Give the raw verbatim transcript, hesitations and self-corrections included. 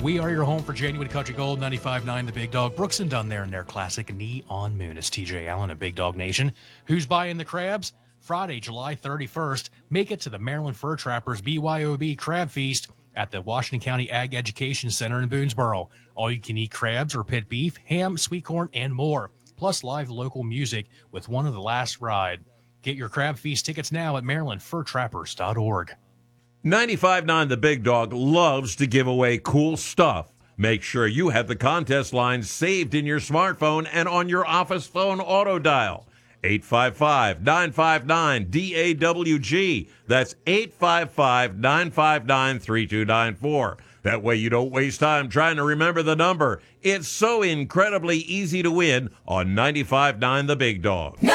We are your home for genuine country gold, ninety-five point nine The Big Dog. Brooks and Dunn there in their classic Neon Moon. It's T J Allen at Big Dog Nation. Who's buying the crabs? Friday, July thirty-first. Make it to the Maryland Fur Trappers B Y O B Crab Feast at the Washington County Ag Education Center in Boonesboro. All you can eat crabs or pit beef, ham, sweet corn, and more. Plus live local music with One of the Last Ride. Get your Crab Feast tickets now at maryland fur trappers dot org. ninety-five point nine The Big Dog loves to give away cool stuff. Make sure you have the contest line saved in your smartphone and on your office phone auto dial. eight five five, nine five nine, D A W G. That's eight five five, nine five nine, three two nine four. That way you don't waste time trying to remember the number. It's so incredibly easy to win on ninety-five point nine The Big Dog.